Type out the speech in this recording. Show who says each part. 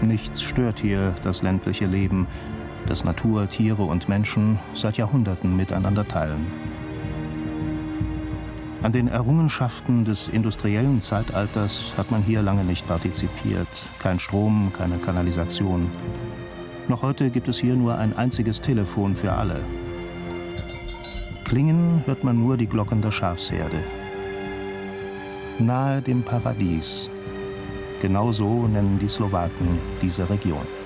Speaker 1: Nichts stört hier das ländliche Leben, das Natur, Tiere und Menschen seit Jahrhunderten miteinander teilen. An den Errungenschaften des industriellen Zeitalters hat man hier lange nicht partizipiert. Kein Strom, keine Kanalisation. Noch heute gibt es hier nur ein einziges Telefon für alle. Klingen hört man nur die Glocken der Schafsherde. Nahe dem Paradies. Genau so nennen die Slowaken diese Region.